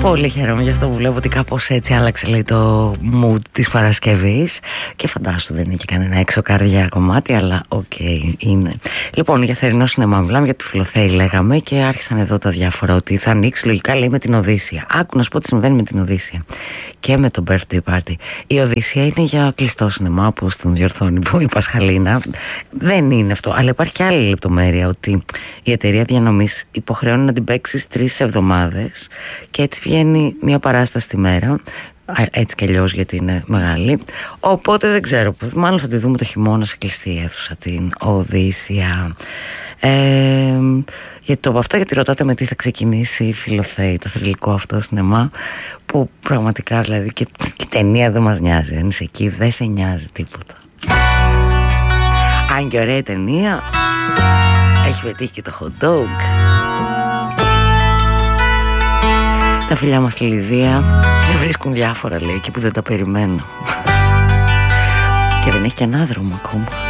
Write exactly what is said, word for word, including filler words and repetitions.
Πολύ χαίρομαι γι' αυτό που βλέπω ότι κάπως έτσι άλλαξε, λέει, το mood της Παρασκευής. Και φαντάσου, δεν είναι και κανένα έξω καρδιά κομμάτι, αλλά οκ, okay, είναι. Λοιπόν, για θερινό σινεμά μιλάμε, για τη Φιλοθέη λέγαμε, και άρχισαν εδώ τα διάφορα, ότι θα ανοίξει λογικά, λέει, με την Οδύσσεια. Άκου να σου πω τι συμβαίνει με την Οδύσσεια και με το birthday party. Η Οδύσσεια είναι για κλειστό σινεμά, όπως τον διορθώνει η Πασχαλίνα. Δεν είναι αυτό, αλλά υπάρχει και άλλη λεπτομέρεια, ότι η εταιρεία διανομής υποχρεώνει να την παίξει τρεις εβδομάδες και έτσι βγαίνει μια παράσταση τη μέρα. Έτσι κι αλλιώς, γιατί είναι μεγάλη. Οπότε δεν ξέρω, μάλλον θα τη δούμε το χειμώνα σε κλειστή αίθουσα, την Οδύσσια. Ε, γιατί το από αυτό, γιατί ρωτάτε με τι θα ξεκινήσει η Φιλοθέη, το θρυλικό αυτό σινεμά, που πραγματικά, δηλαδή, και, και η ταινία δεν μας νοιάζει. Αν είσαι εκεί δεν σε νοιάζει τίποτα. Αν και ωραία ταινία, έχει πετύχει και το hot dog. Τα φιλιά μας στη Λιδία βρίσκουν διάφορα, λέει, εκεί που δεν τα περιμένω. Και δεν έχει και ανάδρομο ακόμα.